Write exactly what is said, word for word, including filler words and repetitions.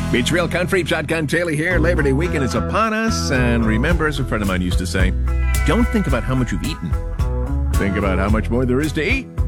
Beach Real Country, Shotgun Taylor here. Labor Day weekend is upon us. And remember, as a friend of mine used to say, don't think about how much you've eaten. Think about how much more there is to eat.